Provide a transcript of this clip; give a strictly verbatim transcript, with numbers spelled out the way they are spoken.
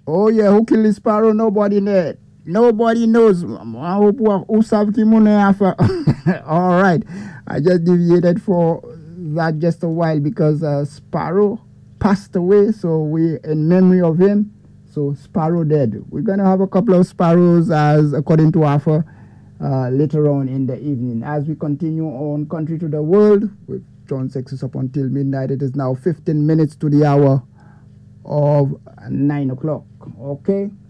Oh yeah, who killed the sparrow? Nobody there. Nobody knows. I hope who saved Kimune after. All right, I just deviated for that just a while because uh, Sparrow passed away, so we in memory of him. So Sparrow dead. We're gonna have a couple of sparrows as according to Alpha uh, later on in the evening as we continue on Country to the World with John Sexus up until midnight. It is now fifteen minutes to the hour of nine o'clock. Okay.